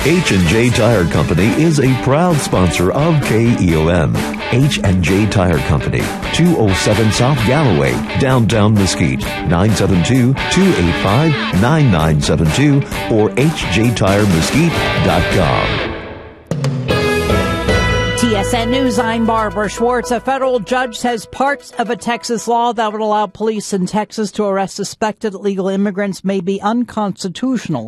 H&J Tire Company is a proud sponsor of KEOM. H&J Tire Company, 207 South Galloway, downtown Mesquite, 972-285-9972 or hjtiremesquite.com. TSN News, I'm Barbara Schwartz. A federal judge says parts of a Texas law that would allow police in Texas to arrest suspected illegal immigrants may be unconstitutional.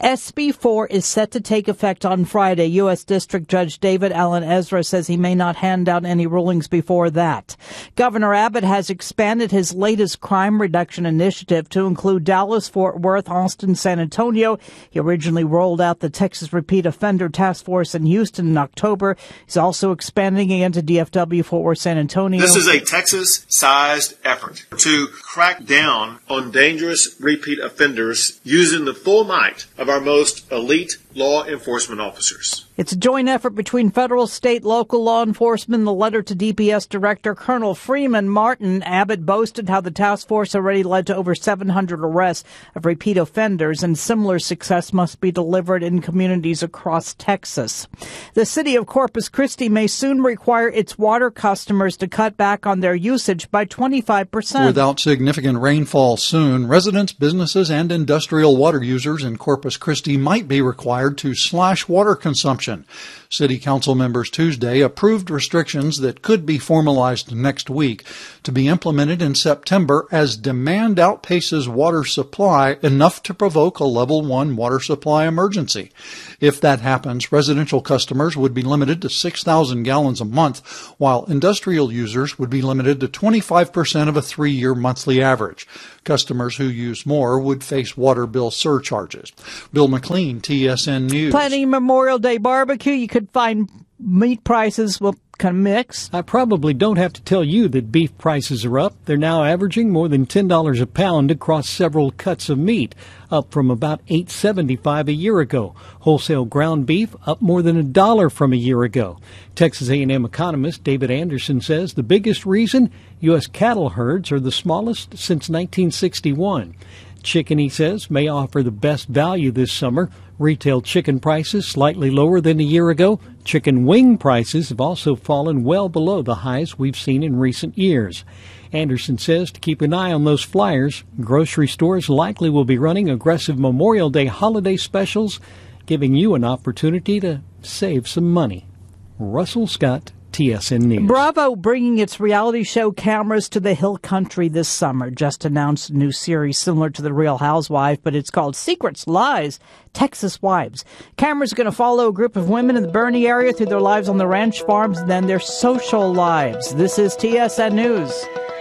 SB 4 is set to take effect on Friday. U.S. District Judge David Allen Ezra says he may not hand down any rulings before that. Governor Abbott has expanded his latest crime reduction initiative to include Dallas, Fort Worth, Austin, San Antonio. He originally rolled out the Texas Repeat Offender Task Force in Houston in October. He's also expanding it into DFW, Fort Worth, San Antonio. This is a Texas-sized effort to crack down on dangerous repeat offenders using the full might of our most elite law enforcement officers. It's a joint effort between federal, state, local law enforcement. In the letter to DPS Director Colonel Freeman Martin, Abbott boasted how the task force already led to over 700 arrests of repeat offenders, and similar success must be delivered in communities across Texas. The city of Corpus Christi may soon require its water customers to cut back on their usage by 25%. Without significant rainfall soon, residents, businesses, and industrial water users in Corpus Christi might be required to slash water consumption. City Council members Tuesday approved restrictions that could be formalized next week to be implemented in September as demand outpaces water supply enough to provoke a level 1 water supply emergency. If that happens, residential customers would be limited to 6,000 gallons a month, while industrial users would be limited to 25% of a 3-year monthly average. Customers who use more would face water bill surcharges. Bill McLean, TSN News. Planning Memorial Day barbecue, you could find meat prices will kind of mix. I probably don't have to tell you that beef prices are up. They're now averaging more than $10 a pound across several cuts of meat, up from about $8.75 a year ago. Wholesale ground beef up more than $1 from a year ago. Texas A&M economist David Anderson says the biggest reason U.S. cattle herds are the smallest since 1961. Chicken, he says, may offer the best value this summer. Retail chicken prices slightly lower than a year ago. Chicken wing prices have also fallen well below the highs we've seen in recent years. Anderson says to keep an eye on those flyers. Grocery stores likely will be running aggressive Memorial Day holiday specials, giving you an opportunity to save some money. Russell Scott, TSN News. Bravo bringing its reality show cameras to the Hill Country this summer. Just announced a new series similar to The Real Housewives, but it's called Secrets, Lies, Texas Wives. Cameras are going to follow a group of women in the Bernie area through their lives on the ranch farms and then their social lives. This is TSN News.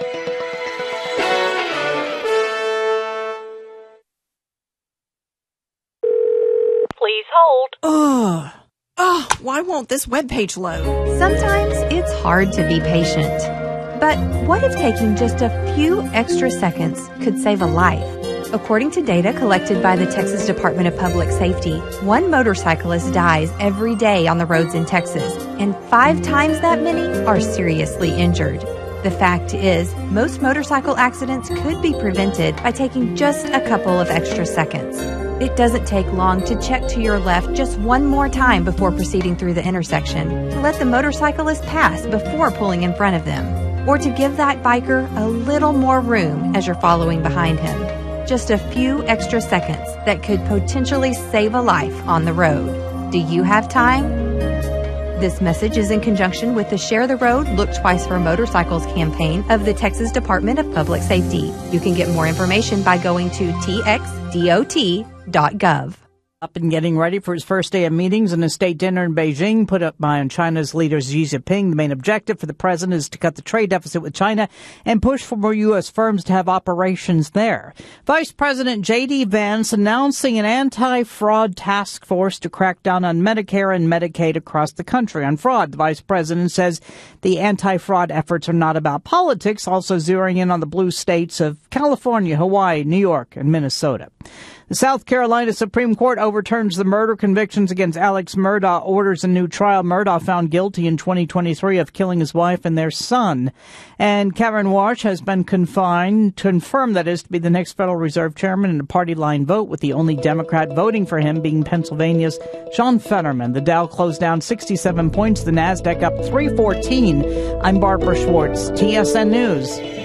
Please hold. Ugh. Oh, why won't this webpage load? Sometimes it's hard to be patient. But what if taking just a few extra seconds could save a life? According to data collected by the Texas Department of Public Safety, one motorcyclist dies every day on the roads in Texas, and 5 times that many are seriously injured. The fact is, most motorcycle accidents could be prevented by taking just a couple of extra seconds. It doesn't take long to check to your left just one more time before proceeding through the intersection, to let the motorcyclist pass before pulling in front of them, or to give that biker a little more room as you're following behind him. Just a few extra seconds that could potentially save a life on the road. Do you have time? This message is in conjunction with the Share the Road, Look Twice for Motorcycles campaign of the Texas Department of Public Safety. You can get more information by going to txdot.gov. Up and getting ready for his first day of meetings and a state dinner in Beijing put up by China's leader Xi Jinping. The main objective for the president is to cut the trade deficit with China and push for more U.S. firms to have operations there. Vice President J.D. Vance announcing an anti-fraud task force to crack down on Medicare and Medicaid across the country. On fraud, the vice president says the anti-fraud efforts are not about politics, also zeroing in on the blue states of California, Hawaii, New York, and Minnesota. The South Carolina Supreme Court overturns the murder convictions against Alex Murdaugh, orders a new trial. Murdaugh found guilty in 2023 of killing his wife and their son. And Karen Walsh has been confirmed that is to be the next Federal Reserve chairman in a party line vote, with the only Democrat voting for him being Pennsylvania's John Fetterman. The Dow closed down 67 points, the NASDAQ up 314. I'm Barbara Schwartz, TSN News.